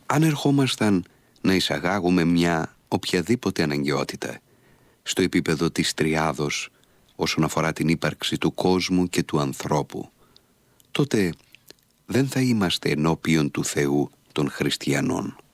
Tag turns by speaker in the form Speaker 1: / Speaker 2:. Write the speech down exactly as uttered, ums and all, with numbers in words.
Speaker 1: Αν ερχόμασταν να εισαγάγουμε μια οποιαδήποτε αναγκαιότητα στο επίπεδο της τριάδος όσον αφορά την ύπαρξη του κόσμου και του ανθρώπου, τότε δεν θα είμαστε ενώπιον του Θεού των χριστιανών.